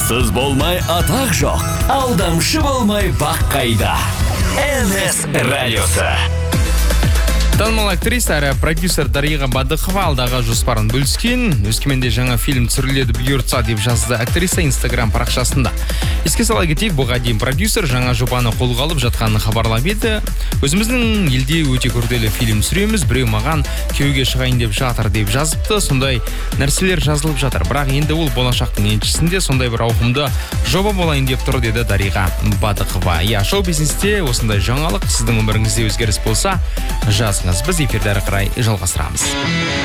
Жұлдызсыз болмай атақ жоқ, алдамшы болмай бақ қайда. НС радиосы. Танымал актриса әрі продюсер Дариға Бадықова алдағы жоспарын бөліскен. Өскеменде жаңа фильм түсіріледі бұйыртса деп жазды актриса Instagram парақшасында. Еске сала кетейік, бұған дейін продюсер жаңа жобаны қолға алып жатқанын хабарлап еді. Өзіміздің елде өте күрделі фильм түсіреміз, біреу маған күйеуге шығайын деп жатыр деп жазыпты. Сондай нәрселер жазылып жатыр. Бірақ енді ол болашақтың еншісінде сондай бір ауқымды жоба болайын деп тұр, деді Дариға Бадықова. Шоу-бизнесте осындай жаңалық сіздің өміріңізде өзгеріс болса, жазыңыз. Біз эфирді әрі қарай жалғастырамыз.